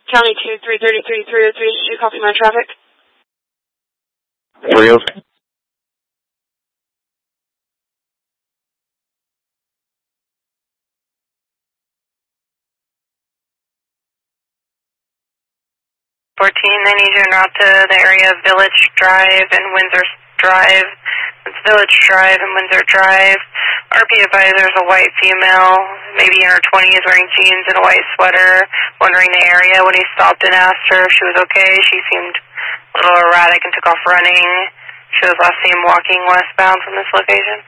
County 2, 333, 303. Did you copy my traffic? 303. I need you en route to the area of Village Drive and Windsor Drive. It's Village Drive and Windsor Drive. RP advisor is a white female, maybe in her 20s, wearing jeans and a white sweater, wandering the area. When he stopped and asked her if she was okay, she seemed a little erratic and took off running. She was last seen walking westbound from this location.